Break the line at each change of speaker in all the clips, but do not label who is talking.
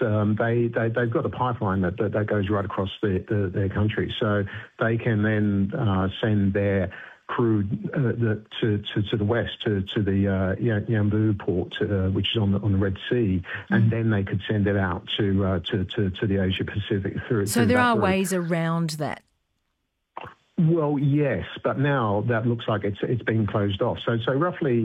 they've got a pipeline that goes right across their country, so they can then send their crude to the west to the Yanbu port, which is on the Red Sea, and then they could send it out to the Asia Pacific through.
So there are ways around that.
Well, yes, but now that looks like it's been closed off. So roughly,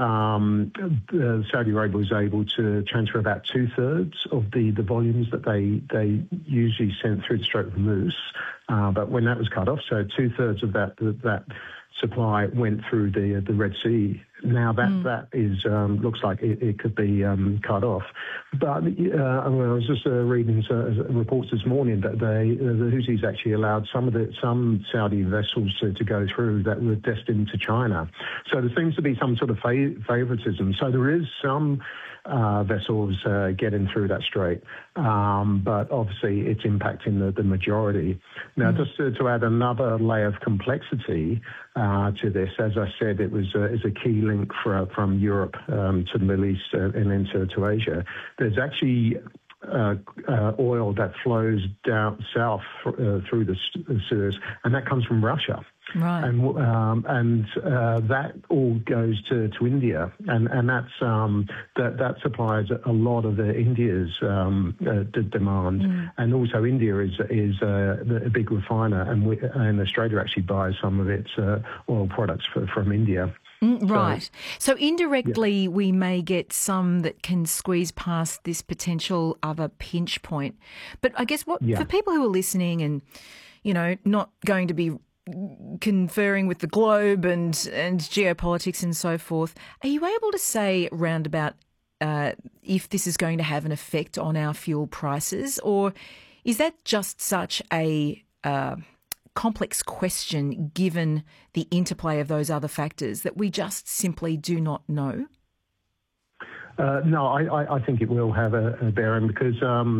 Saudi Arabia was able to transfer about 2/3 of the volumes that they usually sent through the Strait of Hormuz. But when that was cut off, so 2/3 of that supply went through the Red Sea. Now that is looks like it could be cut off. But I was just reading reports this morning that the Houthis actually allowed some Saudi vessels to go through that were destined to China. So there seems to be some sort of favoritism. So there is some vessels getting through that strait, but obviously it's impacting the majority. Now, just to add another layer of complexity to this, as I said, is a key link from Europe to the Middle East and into Asia. There's actually oil that flows down south through the Suez, and that comes from Russia.
Right.
And that all goes to India, and that supplies a lot of India's demand, and also India is a big refiner, and Australia actually buys some of its oil products from India.
Right. So indirectly, we may get some that can squeeze past this potential other pinch point. But I guess for people who are listening and, not going to be conferring with the globe and geopolitics and so forth, are you able to say roundabout if this is going to have an effect on our fuel prices, or is that just such a complex question given the interplay of those other factors that we just simply do not know?
No, I think it will have a bearing because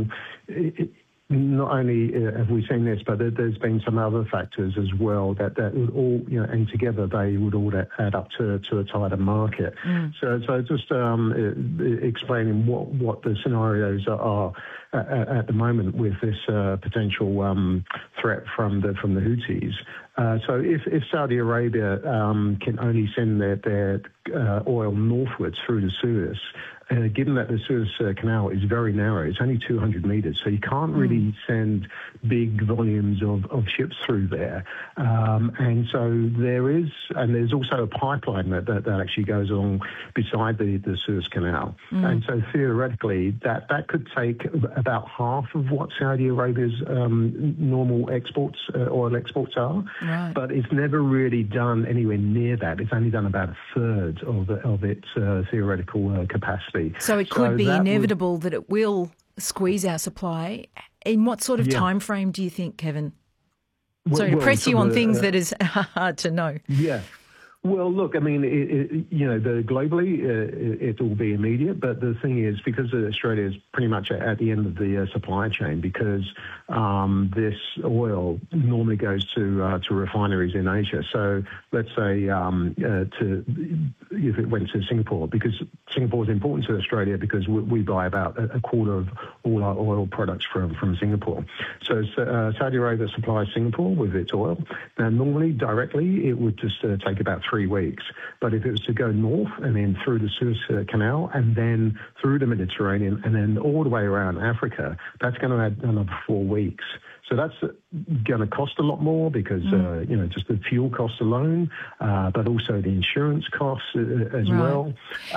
not only have we seen this, but there's been some other factors as well that would all, and together they would all add up to a tighter market. So just explaining what the scenarios are at the moment with this potential threat from the Houthis. So if Saudi Arabia can only send their oil northwards through the Suez, given that the Suez Canal is very narrow, it's only 200 metres, so you can't really send big volumes of ships through there. And so there's also a pipeline that actually goes along beside the Suez Canal. And so theoretically, that could take about half of what Saudi Arabia's normal exports, oil exports are.
Right.
But it's never really done anywhere near that. It's only done about 1/3 of its theoretical capacity.
So it could be inevitable that it will squeeze our supply. In what sort of time frame do you think, Kevin? Sorry to press you on things that is hard to know.
Yeah. Well, look, I mean, globally, it will be immediate. But the thing is, because Australia is pretty much at the end of the supply chain, because this oil normally goes to refineries in Asia. So let's say if it went to Singapore, because Singapore is important to Australia because we buy about a quarter of all our oil products from Singapore. So Saudi Arabia supplies Singapore with its oil. Now, normally, directly, it would just take about 3 weeks. But if it was to go north and then through the Suez Canal and then through the Mediterranean and then all the way around Africa, that's going to add another 4 weeks. So that's going to cost a lot more because, just the fuel costs alone, but also the insurance costs as well.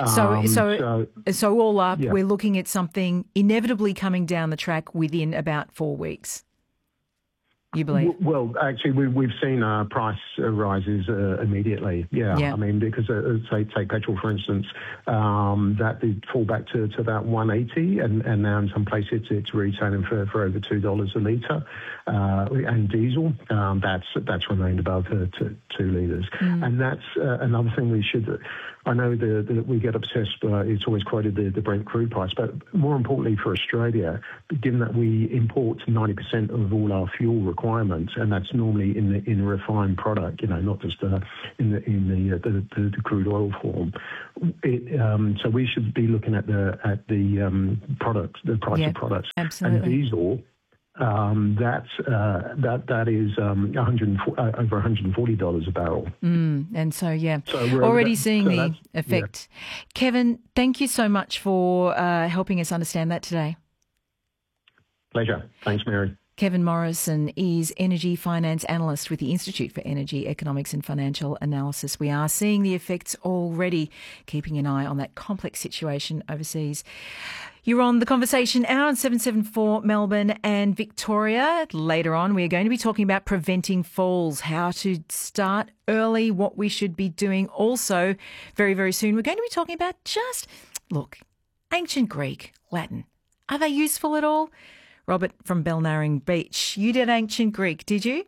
So all up, we're looking at something inevitably coming down the track within about 4 weeks. You believe?
Well, actually, we've seen price rises immediately. Yeah. I mean, because take petrol for instance, that did fall back to about $1.80, and now in some places it's retailing for over $2 a litre. And diesel, that's remained above 2 litres, and that's another thing we should. I know that we get obsessed, it's always quoted the Brent crude price, but more importantly for Australia, given that we import 90% of all our fuel requirements, and that's normally in a refined product, not just in the crude oil form. So we should be looking at the products, the price of products.
Absolutely.
And diesel. That is over $140 a barrel.
And so, we're already seeing the effect. Yeah. Kevin, thank you so much for helping us understand that today.
Pleasure. Thanks, Mary.
Kevin Morrison is Energy Finance Analyst with the Institute for Energy Economics and Financial Analysis. We are seeing the effects already, keeping an eye on that complex situation overseas. You're on The Conversation Hour on 774 Melbourne and Victoria. Later on, we are going to be talking about preventing falls, how to start early, what we should be doing. Also, very, very soon, we're going to be talking about ancient Greek, Latin. Are they useful at all? Robert from Belnarring Beach, you did ancient Greek, did you?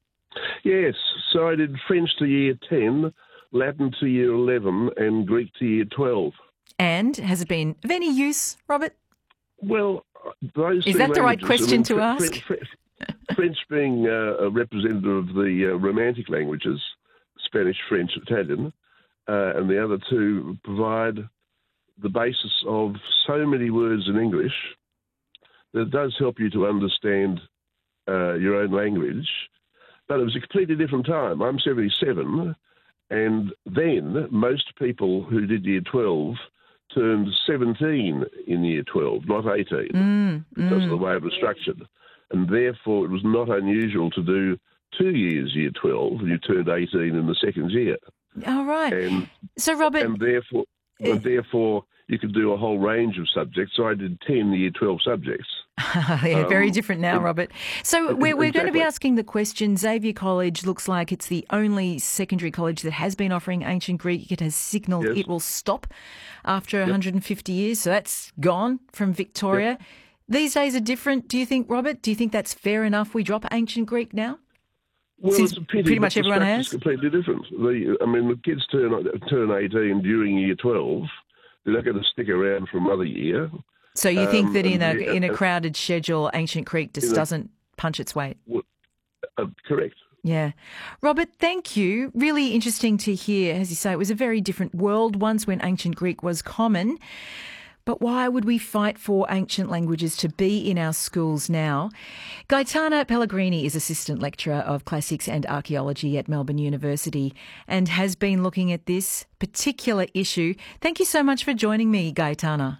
Yes, so I did French to year 10, Latin to year 11 and Greek to year 12.
And has it been of any use, Robert?
Well, those
Is that the right question to ask?
French being a representative of the Romantic languages, Spanish, French, Italian, and the other two provide the basis of so many words in English that it does help you to understand your own language. But it was a completely different time. I'm 77, and then most people who did year 12 turned 17 in year 12, not 18, because of the way it was structured. And therefore, it was not unusual to do 2 years year 12, and you turned 18 in the second year.
All right.
And,
so, Robert...
And therefore, you could do a whole range of subjects. So I did 10 year 12 subjects.
Very different now, Robert. So we're going to be asking the question. Xavier College looks like it's the only secondary college that has been offering ancient Greek. It has signalled it will stop after 150 years. So that's gone from Victoria. Yep. These days are different. Do you think, Robert? Do you think that's fair enough? We drop ancient Greek now?
Well,
Since
it's a pity,
pretty much everyone has.
It's completely different. The kids turn 18 during year 12. They're not going to stick around for another year.
So you think that in a crowded schedule, ancient Greek just doesn't punch its weight?
Correct.
Yeah. Robert, thank you. Really interesting to hear. As you say, it was a very different world once when ancient Greek was common. But why would we fight for ancient languages to be in our schools now? Gaetana Pellegrini is Assistant Lecturer of Classics and Archaeology at Melbourne University and has been looking at this particular issue. Thank you so much for joining me, Gaetana.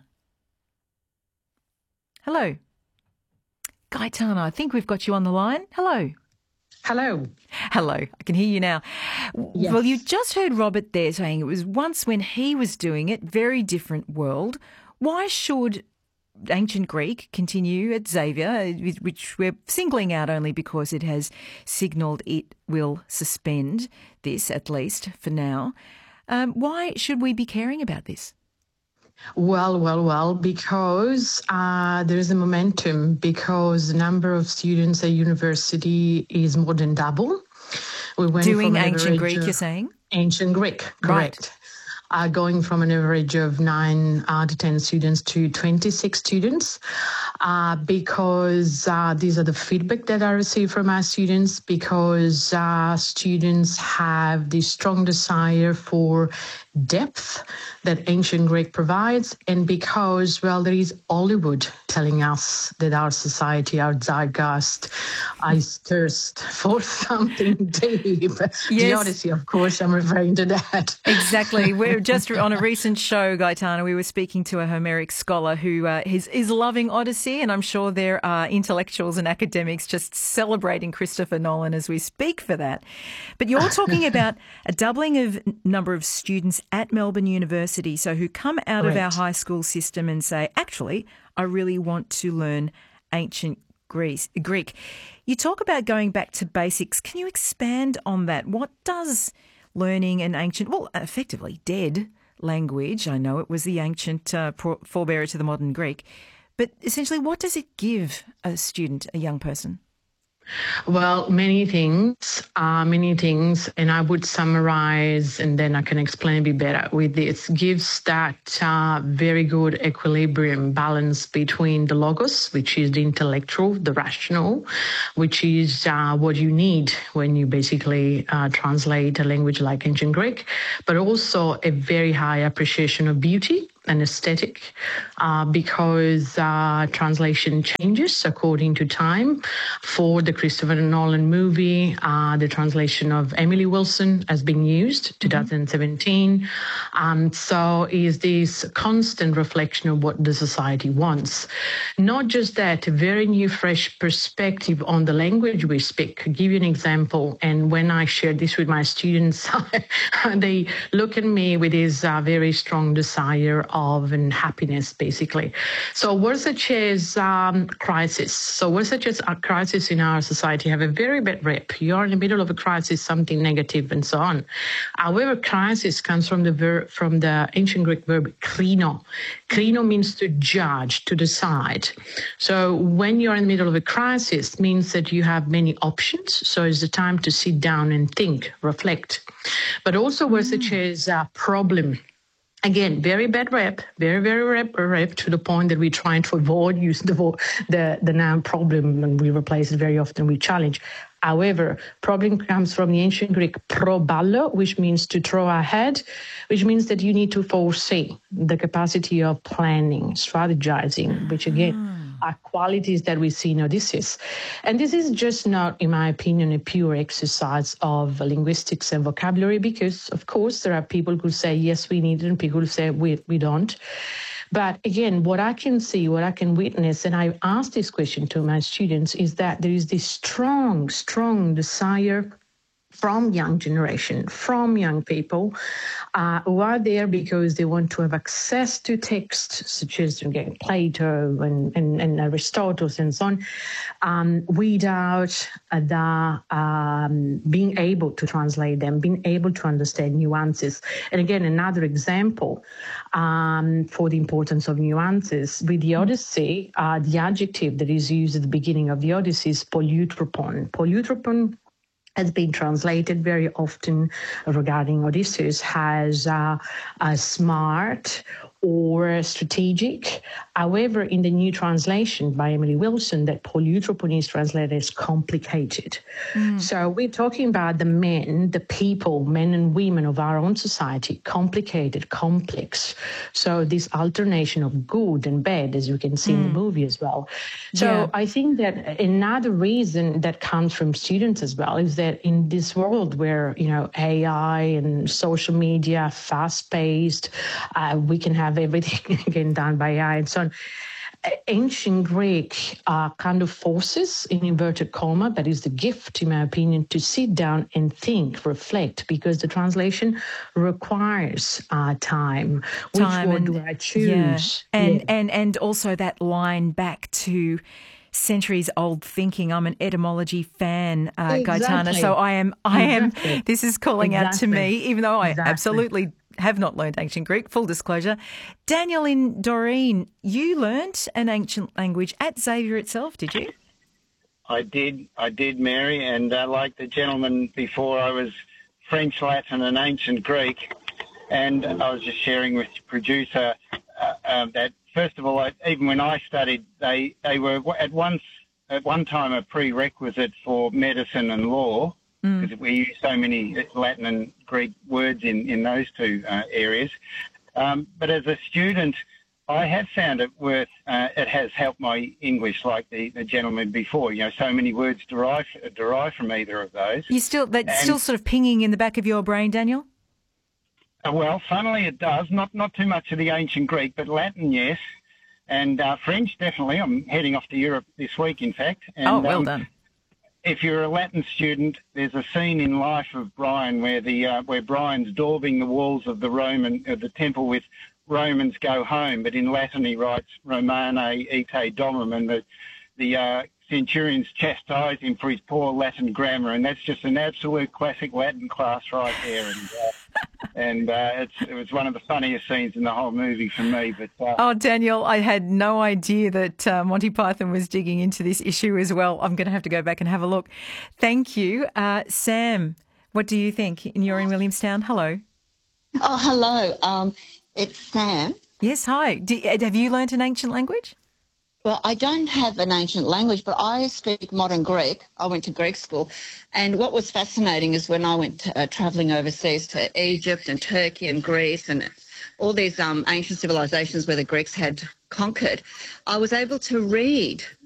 Hello. Gaetana, I think we've got you on the line. Hello.
Hello.
Hello. I can hear you now. Yes. Well, you just heard Robert there saying it was once when he was doing it, very different world. Why should ancient Greek continue at Xavier, which we're singling out only because it has signalled it will suspend this, at least for now? Why should we be caring about this?
Well, because there's a momentum, because the number of students at university is more than double. We went
doing ancient Greek, you're saying?
Ancient Greek, correct. Right. Going from an average of 9 to 10 students to 26 students, because these are the feedback that I receive from our students, because students have the strong desire for depth that ancient Greek provides, and because, there is Hollywood telling us that our society, our zeitgeist, is thirst for something deep. Yes. The Odyssey, of course, I'm referring to that.
Exactly. We're just on a recent show, Gaetana, we were speaking to a Homeric scholar who is loving Odyssey, and I'm sure there are intellectuals and academics just celebrating Christopher Nolan as we speak for that. But you're talking about a doubling of number of students at Melbourne University, so who come out of our high school system and say, actually, I really want to learn ancient Greek. You talk about going back to basics. Can you expand on that? What does learning an ancient, effectively dead language, I know it was the ancient forebearer to the modern Greek, but essentially what does it give a student, a young person?
Well, many things, and I would summarize, and then I can explain a bit better with this. Gives that very good equilibrium balance between the logos, which is the intellectual, the rational, which is what you need when you basically translate a language like Ancient Greek, but also a very high appreciation of beauty and aesthetic, because translation changes according to time. For the Christopher Nolan movie, the translation of Emily Wilson has been used, 2017. So is this constant reflection of what the society wants. Not just that, a very new, fresh perspective on the language we speak. I'll give you an example, and when I share this with my students, they look at me with this very strong desire of and happiness, basically. So words such as crisis. So words such as a crisis in our society have a very bad rep. You're in the middle of a crisis, something negative, and so on. However, crisis comes from the ancient Greek verb krino. Krino means to judge, to decide. So when you're in the middle of a crisis, it means that you have many options. So it's the time to sit down and think, reflect. But also words such as problem. Again, very bad rep, very rep to the point that we're trying to avoid using the noun problem, and we replace it very often with challenge. However, problem comes from the ancient Greek proballo, which means to throw ahead, which means that you need to foresee, the capacity of planning, strategizing, which again are qualities that we see in Odysseus. And this is just not, in my opinion, a pure exercise of linguistics and vocabulary, because, of course, there are people who say, yes, we need it, and people who say we don't. But again, what I can see, what I can witness, and I ask this question to my students, is that there is this strong desire from young generation, from young people who are there because they want to have access to texts such as Plato and Aristotle and so on, without being able to translate them, being able to understand nuances. And again, another example for the importance of nuances. With the Odyssey, the adjective that is used at the beginning of the Odyssey is polyutropon. Polyutropon has been translated very often regarding Odysseus as a smart or strategic. However, in the new translation by Emily Wilson, that polyutropon is translated as complicated. So we're talking about the men, the people, men and women of our own society, complicated, complex. So this alternation of good and bad, as you can see in the movie as well. So I think that another reason that comes from students as well is that in this world where, AI and social media, fast-paced, we can have everything again done by AI and so on. Ancient Greek kind of forces, in inverted comma, that is the gift, in my opinion, to sit down and think, reflect, because the translation requires time. Which one do I choose?
Yeah. And also that line back to centuries old thinking. I'm an etymology fan, Gaetana. So I am. This is calling out to me, even though I absolutely have not learned ancient Greek, full disclosure. Daniel in Doreen, you learnt an ancient language at Xavier itself, did you?
I did, Mary, and like the gentleman before, I was French, Latin and ancient Greek, and I was just sharing with the producer that, first of all, even when I studied, they were at one time a prerequisite for medicine and law, because we use so many Latin and Greek words in those two areas. But as a student, I have found it it has helped my English, like the gentleman before. So many words derive from either of those. Still
sort of pinging in the back of your brain, Daniel?
Well, funnily it does. Not too much of the ancient Greek, but Latin, yes. And French, definitely. I'm heading off to Europe this week, in fact. And,
well done.
If you're a Latin student, there's a scene in Life of Brian where Brian's daubing the walls of the temple with Romans go home, but in Latin he writes Romane ite domum, and the centurions chastise him for his poor Latin grammar, and that's just an absolute classic Latin class right there. And And it was one of the funniest scenes in the whole movie for me. But
Daniel, I had no idea that Monty Python was digging into this issue as well. I'm going to have to go back and have a look. Thank you. Sam, what do you think? You're in Williamstown. Hello.
Oh, hello. It's Sam.
Yes, hi. Have you learnt an ancient language?
Well, I don't have an ancient language, but I speak modern Greek. I went to Greek school. And what was fascinating is when I went travelling overseas to Egypt and Turkey and Greece and all these ancient civilizations where the Greeks had conquered, I was able to read